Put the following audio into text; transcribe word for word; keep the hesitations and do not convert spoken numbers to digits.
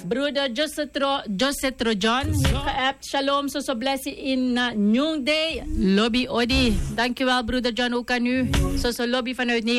Broeder Josetro, Josetro John heeft geappt. Shalom, so so blessing in uh, New Day. Lobby Odi. Dankjewel, broeder John, ook aan u. Zo so lobby vanuit